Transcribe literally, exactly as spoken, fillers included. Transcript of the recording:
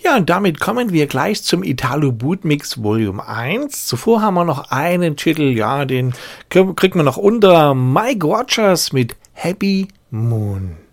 Ja, und damit kommen wir gleich zum Italo Bootmix Volume eins. Zuvor haben wir noch einen Titel, ja, den kriegt man noch unter Mike Rogers mit Happy Moon.